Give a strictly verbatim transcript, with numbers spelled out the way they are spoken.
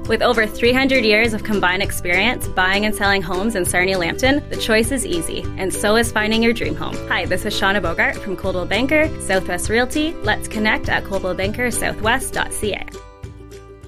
With over three hundred years of combined experience buying and selling homes in Sarnia-Lambton, the choice is easy, and so is finding your dream home. Hi, this is Shauna Bogart from Coldwell Banker Southwest Realty. Let's connect at coldwell banker southwest dot c a.